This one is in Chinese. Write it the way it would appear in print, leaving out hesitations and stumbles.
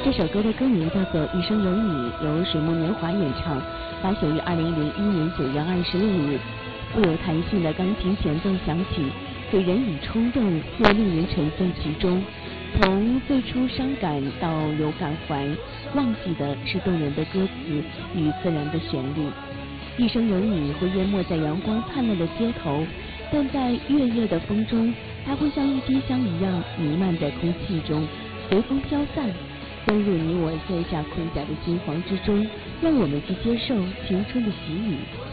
这首歌的歌名叫做《一生有你》，由水木年华演唱，发行于2001年9月26日。富有弹性的钢琴前奏响起，给人以冲动，又令人沉醉其中。从最初伤感到有感怀，忘记的是动人的歌词与自然的旋律。一生有你会淹没在阳光灿烂的街头，但在月夜的风中，它会像郁金香一样弥漫在空气中，随风消散，登入你我卸下盔甲的心房之中，让我们去接受青春的洗礼。